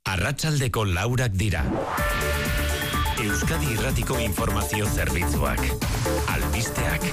Arratsaldeko 4 dira. Euskadi Irratiko Informazio Zerbitzuak. Albisteak.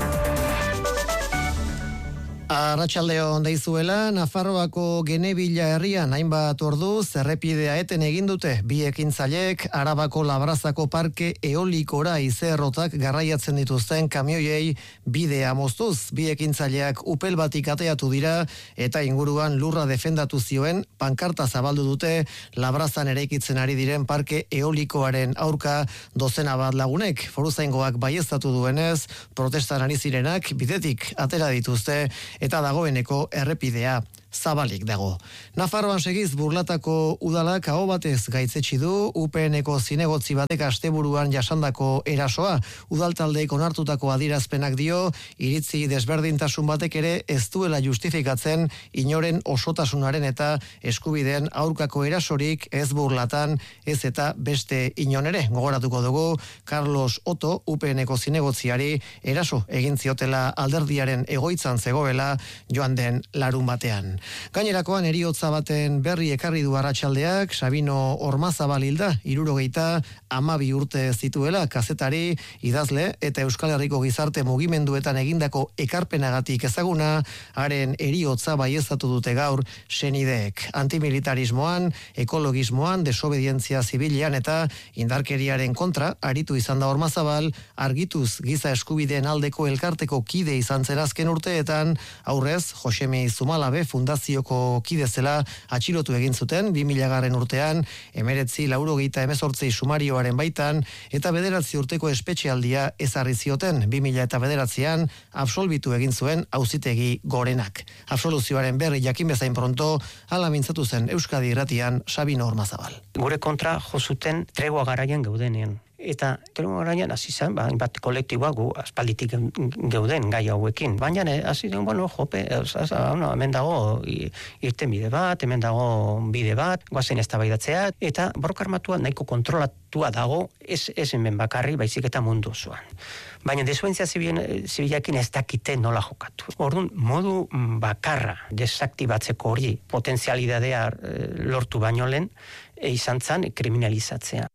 Arratsaldeon deizuela, Nafarroako Genebila herrian hainbat orduz errepidea eten egin dute. Bi ekintzailek Arabako Labrazako parke eolikora izerrotak garraiatzen dituzten kamioiei bidea moztuz. Bi ekintzaileak upel batik ateatu dira eta inguruan lurra defendatu zioen pankarta zabaldu dute Labrazan eraikitzen ari diren parke eolikoaren aurka dozena bat lagunek. Foruzaingoak baieztatu duenez, protestan ari zirenak bidetik atera dituzte eta dagoeneko errepidea zabalik dago. Nafarroan segiz Burlatako udalak aho batez gaitzetsi du UPNeko zinegotzi batek asteburuan jasandako erasoa. Udaltaldeek onartutako adierazpenak dio, iritzi desberdintasun batek ere ez duela justifikatzen inoren osotasunaren eta eskubideen aurkako erasorik ez Burlatan, ez eta beste inon ere. Gogoratuko dugu Carlos Otto UPNeko zinegotziari eraso egin ziotela alderdiaren egoitzan zegoela joan den larun batean. Gainerakoan heriotza baten berri ekarri du arratsaldeak, Sabino Ormazabal hilda, 72 urte zituela, kazetari, idazle eta Euskal Herriko gizarte mugimenduetan egindako ekarpenagatik ezaguna, haren heriotza baieztatu dute gaur senideek. Antimilitarismoan, ekologismoan, desobedientzia zibilean eta indarkeriaren kontra aritu izan da Ormazabal, argituz giza eskubideen aldeko elkarteko kide izan zen azken urteetan, aurrez Josemi Zumalabe fundazioko kidezela atxilotu egin zuten 2000 urtean, 1988 sumarioaren baitan eta 9 urteko espetxealdia ezarri zioten. 2009an absolbitu egin zuen auzitegi gorenak. Absoluzioaren berri jakin bezain pronto hala mintzatu zen Euskadi Irratian Sabino Ormazabal. Gure kontra jo zuten tregua garaian geudenean. Eta tregua garaian hasi zen, bat kolektiboa gu aspalditik geuden gai hauekin. Baina hasi den, hemen dago irtenbide bat, hemen dago bide bat, goazen eztabaidatzea, eta borroka armatua nahiko kontrolatua dago, ez hemen bakarri, baizik eta mundu osoan. Baina desobedientzia zibilakin ez dakite nola jokatu. Orduan, modu bakarra desaktibatzeko hori potentzialidadea lortu baino lehen, izan zen kriminalizatzea.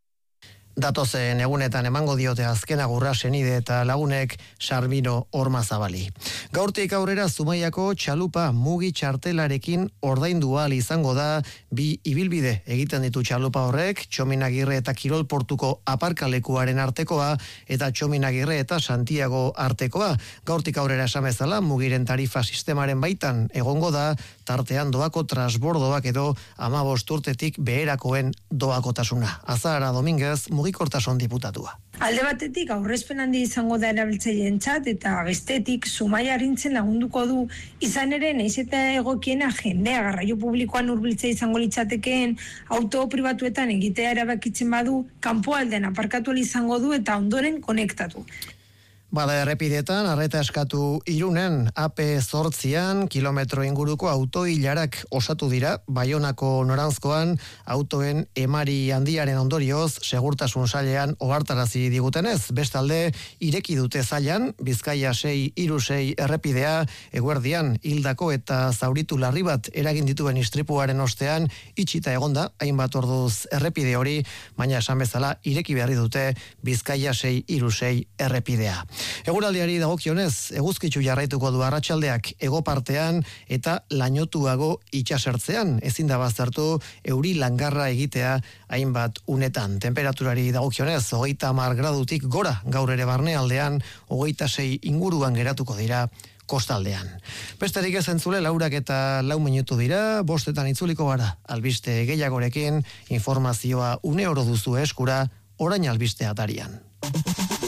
Datozen egunetan emango diote azken agurra senide eta lagunek Sabino Ormazabali. Gaurtik aurrera Zumaiako txalupa mugi txartelarekin ordaindu ahal izango da, bi ibilbide egiten ditu txalupa horrek, Txominagirre eta Kirolportuko aparkalekuaren artekoa eta Txominagirre eta Santiago artekoa. Gaurtik aurrera esan bezala mugiren tarifa sistemaren baitan egongo da, tartean doako transbordoak edo 15 urtetik beherakoen doakotasuna. Azahara Dominguez, mugikortasun diputatua. Alde batetik aurrezpen handi izango da erabiltzaileentzat eta bestetik Zumaia arintzen lagunduko du, izan ere nahiz eta egokiena jendea garraio publikoan hurbiltzea izango litzatekeen auto pribatuetan egitea erabakitzen badu, kanpoaldean aparkatu izango du eta ondoren konektatu. Bada errepidetan, arreta eskatu Irunen, AP8an, kilometro inguruko autoilarak osatu dira, Baionako noranzkoan, autoen emari handiaren ondorioz, segurtasun sailean ohartarazi digutenez. Bestalde, ireki dute zailan, Bizkaia 636 errepidea, eguerdian, hildako eta zauritu larri bat eragin dituen istripuaren ostean, itxita egonda, hainbat orduz errepide hori, baina esan bezala, ireki berri dute Bizkaia 636 errepidea. Eguraldiari dagokionez, eguzkitsu jarraituko du arratsaldeak hego partean eta lainotuago itsasertzean. Ezin da baztertu euri langarra egitea hainbat unetan. Temperaturari dagokionez, 30 gradutik gora gaur ere barnealdean, 26 inguruan geratuko dira kostaldean. Besterik ez entzule, 4:04 minutu dira, 5 itzuliko gara. Albiste gehiagorekin, informazioa une oro duzu eskura, orain albiste atarian.